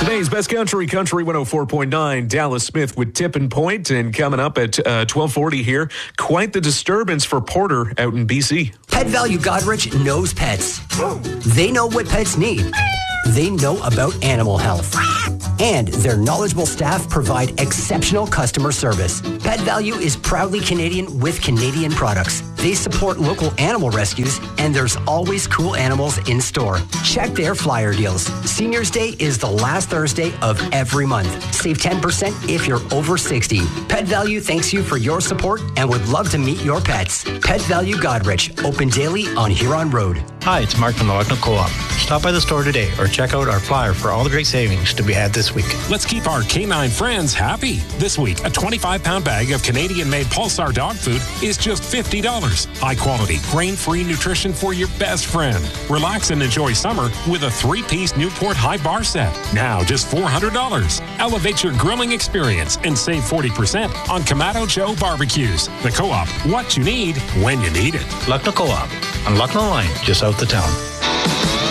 Today's Best Country, Country 104.9, Dallas Smith with Tippin' Point. And coming up at 12:40 here, quite the disturbance for Porter out in BC. Pet Value Godrich knows pets. They know what pets need. They know about animal health. And their knowledgeable staff provide exceptional customer service. Pet Value is proudly Canadian with Canadian products. They support local animal rescues, and there's always cool animals in store. Check their flyer deals. Seniors Day is the last Thursday of every month. Save 10% if you're over 60. Pet Value thanks you for your support and would love to meet your pets. Pet Value Godrich, open daily on Huron Road. Hi, it's Mark from the Lucknow Co-op. Stop by the store today or check out our flyer for all the great savings to be had this week. Let's keep our canine friends happy. This week, a 25-pound bag of Canadian-made Pulsar dog food is just $50. High-quality, grain-free nutrition for your best friend. Relax and enjoy summer with a 3-piece Newport High Bar set. Now just $400. Elevate your grilling experience and save 40% on Kamado Joe barbecues. The Co-op, what you need when you need it. Lucknow Co-op on Lucknow Line, just south of town.